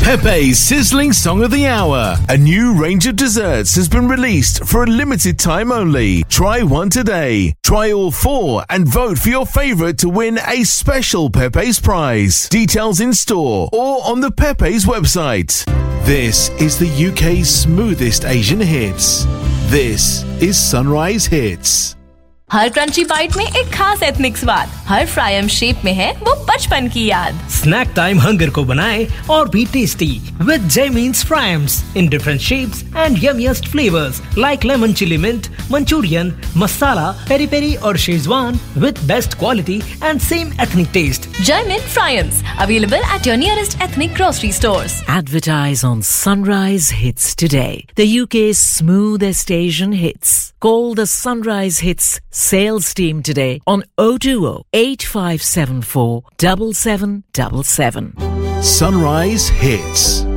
Pepe's Sizzling Song of the Hour. A new range of desserts has been released for a limited time only. Try one today. Try all 4 and vote for your favourite to win a special Pepe's prize. Details in store or on the Pepe's website. This is the UK's smoothest Asian hits. This is Sunrise Hits. Her crunchy bite में एक खास ethnic स्वाद, हर fryum shape में है वो बचपन की याद। स्नैक टाइम हंगर को बनाए और भी tasty with Jaimin's Fryams in different shapes and yummiest flavors like lemon chili mint, Manchurian, masala, peri peri और Szechuan with best quality and same ethnic taste. Jaimin Fryams available at your nearest ethnic grocery stores. Advertise on Sunrise Hits today. The UK's smoothest Asian hits. Call the Sunrise Hits sales team today on 020 8574 7777. Sunrise Hits.